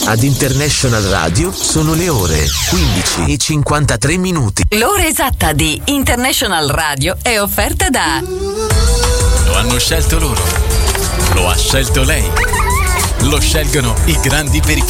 Ad International Radio sono le ore 15:53. L'ora esatta di International Radio è offerta da... Lo hanno scelto loro. Lo ha scelto lei. Lo scelgono i grandi per